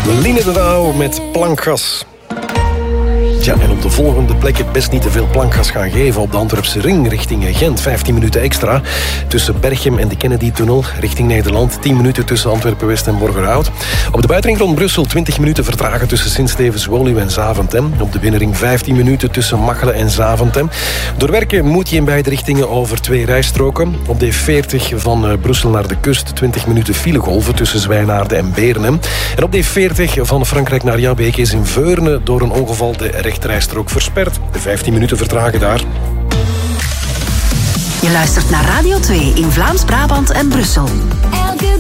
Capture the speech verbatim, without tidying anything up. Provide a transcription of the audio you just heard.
Line de Douw met plankgas. Ja, en op de volgende plek het best niet te veel plankgas gaan geven. Op de Antwerpse ring richting Gent. vijftien minuten extra tussen Berchem en de Kennedy-tunnel richting Nederland. tien minuten tussen Antwerpen-West en Borgerhout. Op de buitenring rond Brussel twintig minuten vertragen tussen Sint-Stevens, Woluwe en Zaventem. Op de binnenring vijftien minuten tussen Machelen en Zaventem. Doorwerken moet je in beide richtingen over twee rijstroken. Op de veertig van uh, Brussel naar de kust twintig minuten filegolven tussen Zwijnaarden en Beernem. En op de veertig van Frankrijk naar Jabeke is in Veurne door een ongeval de rechterrijstrook versperd. De vijftien minuten vertragen daar. Je luistert naar Radio twee in Vlaams-Brabant en Brussel.